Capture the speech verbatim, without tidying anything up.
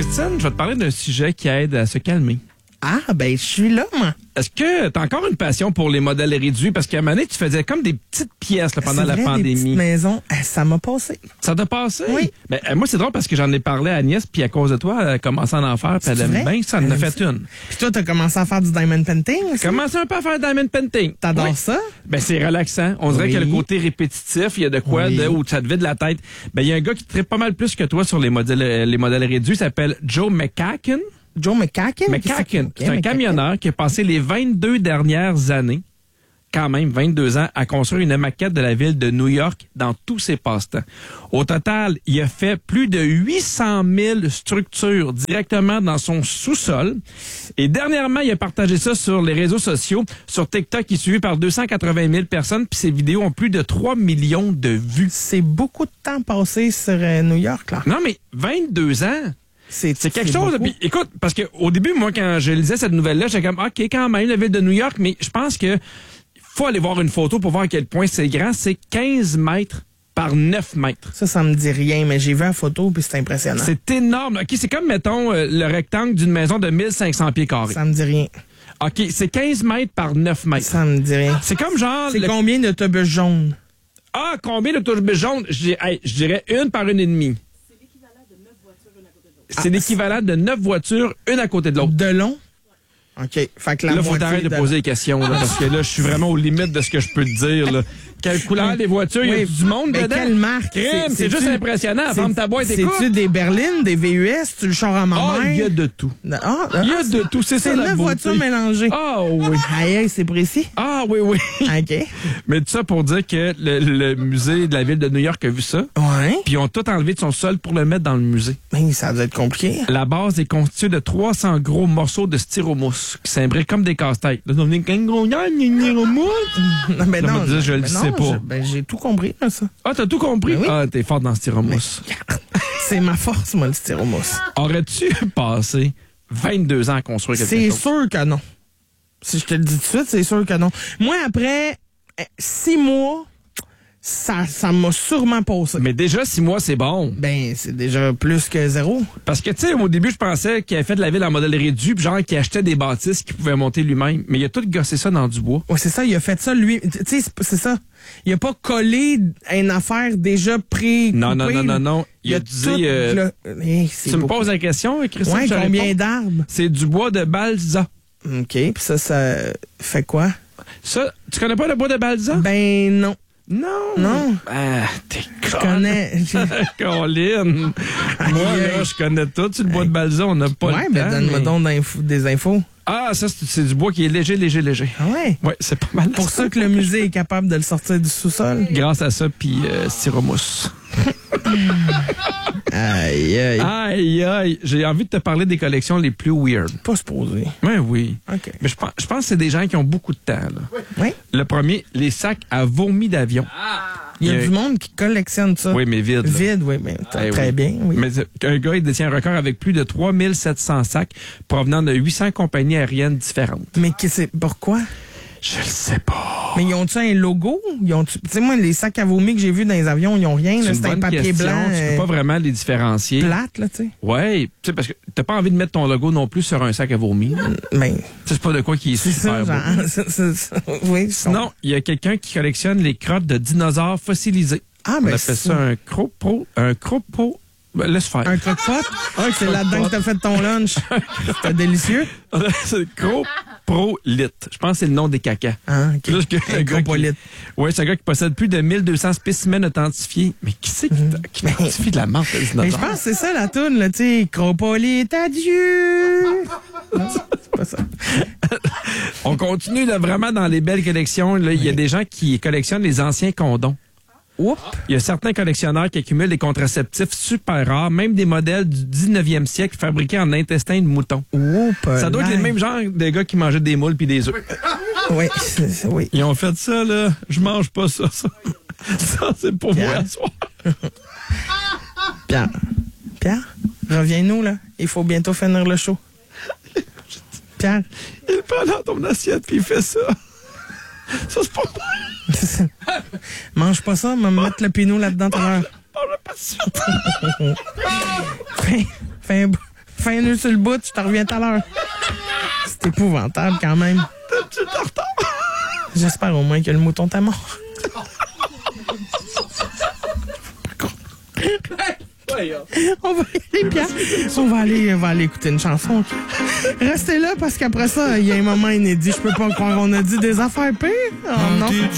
Christine, je vais te parler d'un sujet qui aide à se calmer. Ah, ben, je suis là, moi. Est-ce que tu as encore une passion pour les modèles réduits? Parce qu'à un moment donné, tu faisais comme des petites pièces là, pendant C'est la vrai, pandémie. Des petites maisons, eh, ça m'a passé. Ça t'a passé? Oui. Ben, euh, moi, c'est drôle parce que j'en ai parlé à Agnès, puis à cause de toi, elle a commencé à en faire, puis elle C'est aime vrai? bien ça, elle en a Elle aime fait ça? une. Puis toi, t'as commencé à faire du diamond painting aussi? Commencé un peu à faire diamond painting. T'adores Oui. ça? Ben, c'est relaxant. On dirait Oui. qu'il y a le côté répétitif. Il y a de quoi Oui. de, où ça te vide la tête. Ben, il y a un gars qui tripe pas mal plus que toi sur les modèles, euh, les modèles réduits. Il s'appelle Joe McCacken. Joe McCacken? McCacken. Okay, C'est un McCacken. camionneur qui a passé les vingt-deux dernières années, quand même vingt-deux ans, à construire une maquette de la ville de New York dans tous ses passe-temps. Au total, il a fait plus de huit cent mille structures directement dans son sous-sol. Et dernièrement, il a partagé ça sur les réseaux sociaux. Sur TikTok, il est suivi par deux cent quatre-vingt mille personnes, puis ses vidéos ont plus de trois millions de vues. C'est beaucoup de temps passé sur euh, New York, là. Non, mais vingt-deux ans! C'est C'est quelque chose. beaucoup. Puis, écoute, parce que au début, moi, quand je lisais cette nouvelle-là, j'étais comme, OK, quand même, la ville de New York, mais je pense que faut aller voir une photo pour voir à quel point c'est grand. C'est quinze mètres par neuf mètres. Ça, ça me dit rien, mais j'ai vu la photo, puis c'est impressionnant. C'est énorme. OK, c'est comme, mettons, euh, le rectangle d'une maison de mille cinq cents pieds carrés. Ça me dit rien. OK, c'est quinze mètres par neuf mètres. Ça me dit rien. C'est comme genre... C'est le- combien d'autobus jaunes? Ah, combien d'autobus jaunes? Je dirais, hey, je dirais une par une et demie. C'est l'équivalent de neuf voitures, une à côté de l'autre. De long? OK. Fait que la Là, faut moitié t'arrêter de poser des questions, là, parce que là, je suis vraiment aux limites de ce que je peux te dire, là. Quelle couleur des voitures? Il y a Oui. du monde Mais dedans? quelle marque? Crème, C'est- c'est juste c'est-tu- impressionnant. C'est- Ferme ta boîte et écoute. C'est-tu des berlines, des V U S? Tu le char à ma Ah, mère? il y a de tout. Ah, Il y a ah, de tout, c'est ça C'est la neuf beauté. voitures mélangées. Ah oui. Aïe, aïe, c'est précis. Ah oui, oui. OK. Mais tout ça pour dire que le, le musée de la ville de New York a vu ça, Ouais. puis ils ont tout enlevé de son sol pour le mettre dans le musée. Mais ça doit être compliqué. La base est constituée de trois cents gros morceaux de styromousse qui s'imbriquent comme des casse-têtes. Là, on est qu'un gros gars, une styromousse. Non, mais Ça non. m'a dit, je le mais sais non, pas. je- ben, j'ai tout compris, là, ça. Ah, t'as tout compris? Ben oui. Ah, t'es fort dans le styromousse. C'est ma force, moi, le styromousse. Aurais-tu passé vingt-deux ans à construire quelque C'est chose? sûr que non. Si je te le dis tout de suite, c'est sûr que non. Moi, après eh, six mois, ça ça m'a sûrement passé. Mais déjà, six mois, c'est bon. Ben, c'est déjà plus que zéro. Parce que, tu sais, au début, je pensais qu'il avait fait de la ville en modèle réduit, puis genre qu'il achetait des bâtisses qu'il pouvait monter lui-même. Mais il a tout gossé ça dans du bois. Ouais, c'est ça, il a fait ça lui. Tu sais, c'est- c'est ça. Il a pas collé une affaire déjà pré Non, non, non, non, non. Il, a dit... tout euh, le- Eh, c'est tu me beaucoup. poses la question, Christophe? Ouais, je combien réponds. d'arbres? C'est du bois de balsa. OK, puis ça, ça fait quoi? Ça, tu connais pas le bois de balsa? Ben non. Non. Non. Ah, t'es Je con. connais. Colline. Moi, là, je connais tout. Sur le bois de balsa, on n'a pas Ouais, le ben temps. donne-moi mais- donc d'infos- des infos. Ah, ça, c'est c'est du bois qui est léger, léger, léger. Ah ouais? Ouais, c'est pas mal. Pour ça que le musée est capable de le sortir du sous-sol. Grâce à ça, puis euh, styromousse. Aïe, aïe. Aïe, aïe. J'ai envie de te parler des collections les plus weird. Pas se poser. Oui, oui. OK. Mais je pense, je pense que c'est des gens qui ont beaucoup de temps. Là. Oui. Le premier, les sacs à vomi d'avion. Il y a Il y a- du monde qui collectionne ça. Oui, mais vide. là. Vide, oui, mais t- Eh très oui. bien, oui. Mais c'est- un gars, il détient un record avec plus de trois mille sept cents sacs provenant de huit cents compagnies aériennes différentes. Mais que c'est pourquoi? Je le sais pas. Mais ils ont-tu un logo? Ils ont tu sais, moi, les sacs à vomi que j'ai vus dans les avions, ils ont rien. là. C'est C'est une un bonne papier question. blanc Tu peux euh, pas vraiment les différencier. plate, là, tu sais. Ouais, tu sais, parce que t'as pas envie de mettre ton logo non plus sur un sac à vomi. Mais C'est pas de quoi qui est c'est super ça, beau. genre. c'est- c'est- c'est- oui, Sinon, il y a quelqu'un qui collectionne les crottes de dinosaures fossilisés. Ah, On ben, appelle c'est ça un cropo. Un cropo. Ben, laisse faire. un croque-pot. C'est là-dedans que t'as fait ton lunch. C'était délicieux. C'est croprolite. Je pense que c'est le nom des cacas. Ah, OK. Plus que Un un gars qui- cropolite. Ouais, c'est un gars qui possède plus de mille deux cents spécimens authentifiés. Mais qui c'est qui, qui identifie de la marque de Mais je dinosaures? pense que c'est ça la toune, là, tu sais. Cropolite, adieu. Non, c'est pas ça. On continue là, vraiment dans les belles collections. Là, il y a des gens qui collectionnent les anciens condoms. Oups. Il y a certains collectionneurs qui accumulent des contraceptifs super rares, même des modèles du dix-neuvième siècle fabriqués en intestin de mouton. Oups. Ça doit être les là. mêmes genres de gars qui mangeaient des moules puis des œufs. Oui, c'est- c'est- oui. Ils ont fait ça, là. Je mange pas ça, ça. Ça, c'est pour moi, Pierre. à soir. Pierre. Pierre, reviens-nous, là. Il faut bientôt finir le show. Pierre. Il le prend dans ton assiette puis il fait ça. Ça, c'est pas moi. Mange pas ça, mais mettre le pinot là-dedans tout à l'heure. Parle pas de ça. Fais, fais un, Fin nœud sur le bout, je te reviens tout à l'heure. C'est épouvantable quand même. Tu es en retard. J'espère au moins que le mouton t'a mort. On va y aller, Pierre. On va aller, on va aller écouter une chanson. Restez là parce qu'après ça, il y a un moment inédit. Je peux pas croire qu'on a dit des affaires pires. Oh non.